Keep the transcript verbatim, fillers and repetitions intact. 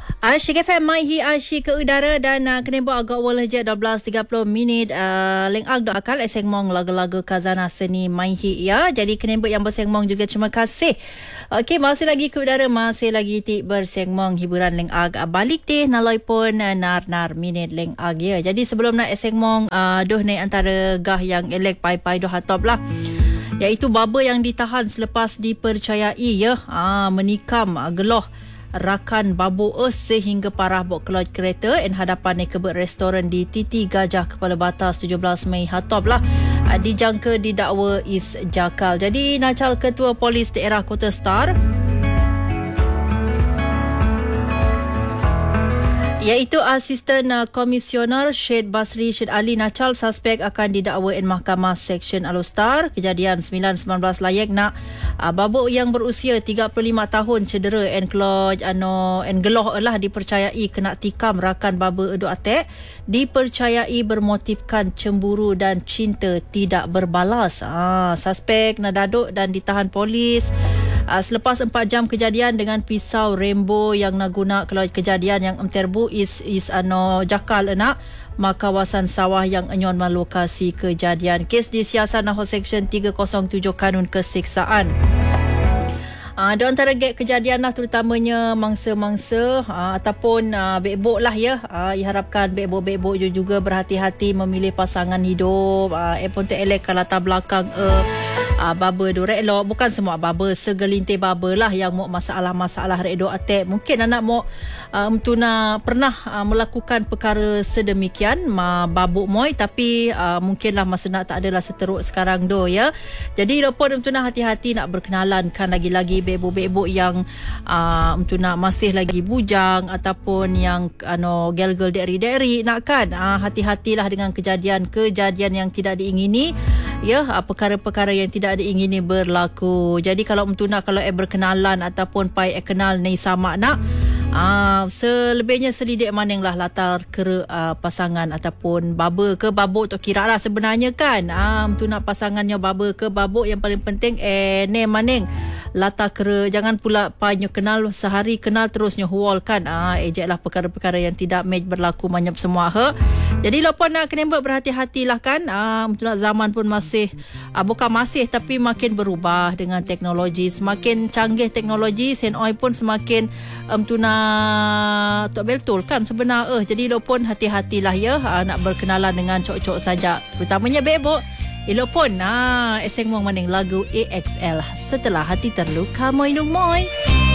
Asyik F M mai hi asyik ke udara dan uh, kena buat agak wala je dua belas tiga puluh minit uh, leng ag dak akal eseng mong lagu-lagu kazana seni mai hi ya. Jadi kena buat yang berseng mong juga terima kasih. Okey, masih lagi ke udara, masih lagi ti berseng mong hiburan leng ag uh, balik teh naloi pun uh, nar-nar minit leng ag ya. Jadi sebelum nak eseng mong uh, doh ni antara gah yang elek pai-pai doh hatop lah. Iaitu baba yang ditahan selepas dipercayai ya uh, menikam uh, geloh rakan babu es sehingga parah bawa keluar kereta dan hadapan kebet restoran di Titi Gajah Kepala Batas tujuh belas Mei hatop lah dijangka didakwa is jakal. Jadi Nacal Ketua Polis Daerah Kota Star iaitu Asisten uh, Komisioner Syed Basri Syed Ali Nacal suspek akan didakwa in Mahkamah Seksyen Alustar. Kejadian sembilan sembilan belas layak nak uh, babuk yang berusia tiga puluh lima tahun cedera en keloj ano en geloh lah dipercayai kena tikam rakan baba edu atek, dipercayai bermotifkan cemburu dan cinta tidak berbalas. Ah, suspek nak daduk dan ditahan polis Uh, selepas empat jam kejadian dengan pisau Rambo yang nak guna kalau kejadian yang emterbu is is ano jakal enak makawasan sawah yang enyon lokasi kejadian. Kes disiasat naho Seksyen tiga kosong tujuh Kanun Keseksaan. Uh, di antara gate kejadian lah terutamanya mangsa-mangsa uh, ataupun uh, bebok lah ya. Uh, diharapkan bebok-bebok juga berhati-hati memilih pasangan hidup. Uh, eh pun tu elek ke latar belakang uh, uh, baba do rek lo. Bukan semua baba, segelintir baba lah yang mau masalah-masalah rek do atek. Mungkin anak mau um, tu nak pernah uh, melakukan perkara sedemikian ma babuk moy tapi uh, mungkinlah masa nak tak adalah seteruk sekarang do ya. Jadi lo pun tu nak hati-hati nak berkenalan kan lagi-lagi bebok-bebok yang uh, untuk nak masih lagi bujang ataupun yang ano gel-gel deri-deri nak kan uh, hati-hatilah dengan kejadian-kejadian yang tidak diingini ya, uh, perkara-perkara yang tidak diingini berlaku. Jadi kalau untuk nak kalau eh berkenalan ataupun pai eh kenal ni sama nak Ah, selebihnya selidik maning lah latar kera uh, pasangan ataupun baba ke babuk tu kira lah sebenarnya kan. Ah, tu nak pasangannya baba ke babuk yang paling penting eh ne maning latar kera, jangan pula panyo kenal sehari kenal terusnya huol kan. Ah, ejek lah perkara-perkara yang tidak match berlaku banyak semua he. Jadi lo pun nak kena berhati-hatilah kan. Ah, tu nak zaman pun masih ah, bukan masih tapi makin berubah dengan teknologi, semakin canggih teknologi, sen oi pun semakin um, tu nak tak betul kan sebenar eh. Jadi lo pun hati-hatilah ya ha, nak berkenalan dengan cok-cok saja terutamanya bebok. Elo pun nah eseng mong maning lagu A X L setelah hati terluka moy nung moy.